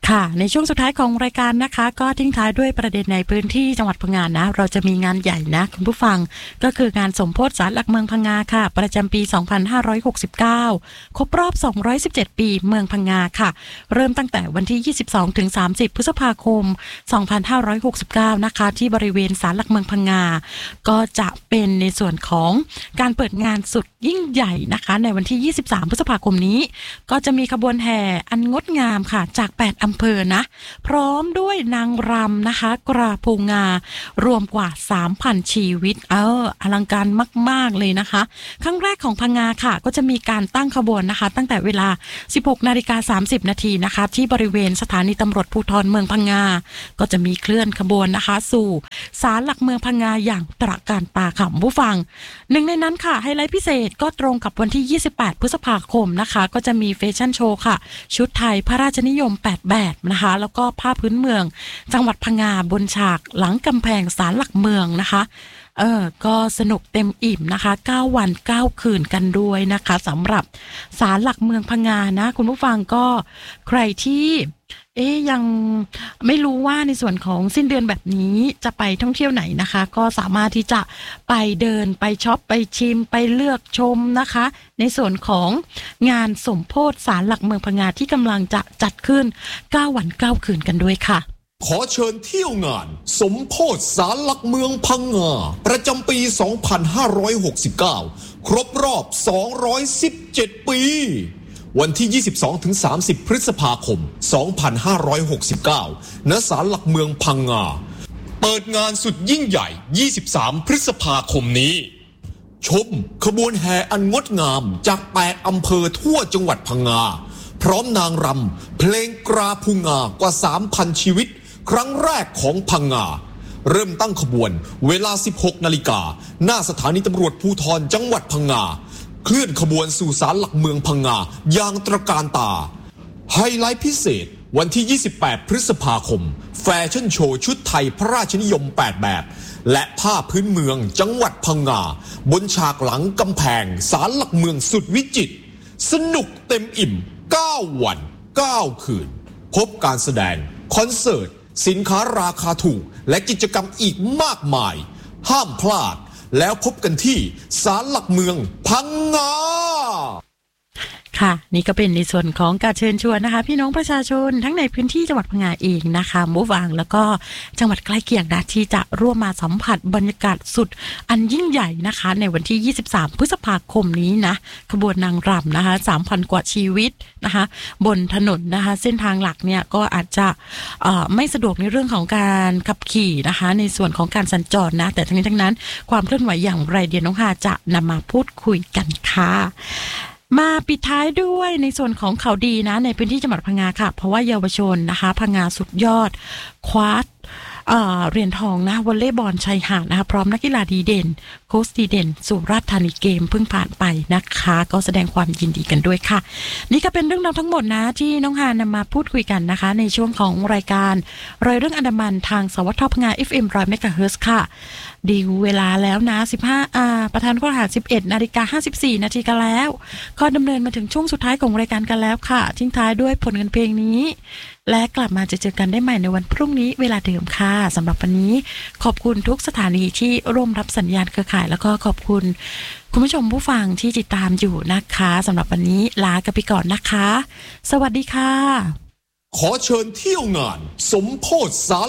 ค่ะในช่วงสุดท้ายของรายการนะคะก็ทิ้งท้ายด้วยประเด็นในพื้นที่จังหวัดพังงานะเราจะมีงานใหญ่นะคุณผู้ฟังก็คืองานสมโภชศาลหลักเมืองพังงาค่ะประจำปี 2569 ครบรอบ 217 ปีเมืองพังงาค่ะเริ่มตั้งแต่วันที่ 22 ถึง 30 พฤษภาคม 2569 นะคะที่บริเวณศาลหลักเมืองพังงาก็จะเป็นในส่วนของการเปิดงานสุดยิ่งใหญ่นะคะในวันที่ 23 พฤษภาคมนี้ก็จะมีขบวนแห่อันงดงามค่ะจาก 8 อำเภอนะพร้อมด้วยนางรำนะคะกราภูงารวมกว่า 3,000 ชีวิตอลังการมากๆเลยนะคะครั้งแรกของพังงาค่ะก็จะมีการตั้งขบวนนะคะตั้งแต่เวลา 16:30 นาทีนะคะที่บริเวณสถานีตำรวจภูธรเมืองพังงาก็จะมีเคลื่อนขบวนนะคะสู่ศาลหลักเมืองพังงาอย่างตระการตาค่ะผู้ฟังหนึ่งในนั้นค่ะไฮไลท์พิเศษก็ตรงกับวันที่ 28 พฤษภาคมนะคะก็จะมีแฟชั่นโชว์ค่ะชุดไทยพระราชนิยม 8 แบบนะคะแล้วก็ผ้าพื้นเมืองจังหวัดพังงาบนฉากหลังกำแพงศาลหลักเมืองนะคะก็สนุกเต็มอิ่มนะคะ9 วัน 9 คืนกันด้วยนะคะสำหรับศาลหลักเมืองพังงานะคุณผู้ฟังก็ใครที่ยังไม่รู้ว่าในส่วนของสิ้นเดือนแบบนี้จะไปท่องเที่ยวไหนนะคะก็สามารถที่จะไปเดินไปช็อปไปชิมไปเลือกชมนะคะในส่วนของงานสมโภชศาลหลักเมืองพังงาที่กำลังจะจัดขึ้น9 วัน 9 คืนกันด้วยค่ะขอเชิญเที่ยวงานสมโภชศาลหลักเมืองพังงาประจำปี 2569 ครบรอบ 217 ปีวันที่ 22-30 พฤษภาคม 2569 ณ ศาลหลักเมืองพังงาเปิดงานสุดยิ่งใหญ่ 23 พฤษภาคมนี้ชมขบวนแห่อันงดงามจาก 8 อำเภอทั่วจังหวัดพังงาพร้อมนางรำเพลงกราภูงากว่า 3,000 ชีวิตครั้งแรกของพังงาเริ่มตั้งขบวนเวลา 16 นาฬิกาหน้าสถานีตำรวจภูธรจังหวัดพังงาเคลื่อนขบวนสู่ศาลหลักเมืองพังงาอย่างตระการตาไฮไลท์พิเศษวันที่ 28 พฤษภาคมแฟชั่นโชว์ชุดไทยพระราชนิยม 8 แบบและผ้าพื้นเมืองจังหวัดพังงาบนฉากหลังกำแพงศาลหลักเมืองสุดวิจิตรสนุกเต็มอิ่ม9 วัน 9 คืนพบการแสดงคอนเสิร์ตสินค้าราคาถูกและกิจกรรมอีกมากมายห้ามพลาดแล้วพบกันที่ศาลหลักเมืองพังงาค่ะนี่ก็เป็นในส่วนของการเชิญชวนนะคะพี่น้องประชาชนทั้งในพื้นที่จังหวัดพังงาเองนะคะหมู่บ้านแล้วก็จังหวัดใกล้เคียงนะที่จะร่วมมาสัมผัสบรรยากาศสุดอันยิ่งใหญ่นะคะในวันที่ 23 พฤษภาคมนี้นะขบวนนางรำนะคะ 3,000 กว่าชีวิตนะคะบนถนนนะคะเส้นทางหลักเนี่ยก็อาจจะไม่สะดวกในเรื่องของการขับขี่นะคะในส่วนของการสัญจรนะแต่ทั้งนี้ทั้งนั้นความเคลื่อนไหวอย่างไรเดียน้องฮาจะนำมาพูดคุยกันค่ะมาปิดท้ายด้วยในส่วนของข่าวดีนะในพื้นที่จังหวัดพังงาค่ะเพราะว่าเยาวชนนะคะพังงาสุดยอดคว้าเหรียญทองนะวอลเลย์บอลชายหาดนะคะพร้อมนักกีฬาดีเด่นโค้ชดีเด่นสุราษฎร์ธานีเกมเพิ่งผ่านไปนะคะก็แสดงความยินดีกันด้วยค่ะนี่ก็เป็นเรื่องราวทั้งหมดนะที่น้องฮานำมาพูดคุยกันนะคะในช่วงของรายการรอยเรื่องอันดามันทางสวทพังงา FM 100 เมกะเฮิรตซ์ค่ะดีเวลาแล้วนะประธานข้อหา 11:54 นาทีกันแล้วก็ดำเนินมาถึงช่วงสุดท้ายของรายการกันแล้วค่ะทิ้งท้ายด้วยผลงานเพลงนี้และกลับมาเจอกันได้ใหม่ในวันพรุ่งนี้เวลาเดิมค่ะสำหรับวันนี้ขอบคุณทุกสถานีที่ร่วมรับสัญญาณเครือข่ายแล้วก็ขอบคุณคุณผู้ชมผู้ฟังที่ติดตามอยู่นะคะสำหรับวันนี้ลากันไปก่อนนะคะสวัสดีค่ะขอเชิญเที่ยวงานสมโภชศาล